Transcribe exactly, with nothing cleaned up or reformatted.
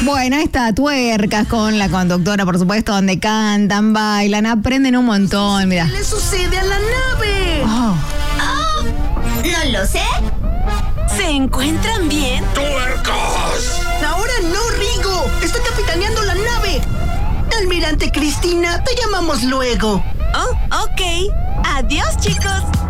Bueno, está Tuercas con la conductora, por supuesto, donde cantan, bailan, aprenden un montón, mira. ¿Qué le sucede a la nave? Oh. Oh, no lo sé. ¿Se encuentran bien? ¡Tuercas! Ahora no, Rigo. Estoy capitaneando la nave. Almirante Cristina, te llamamos luego. Oh, ok. Adiós, chicos.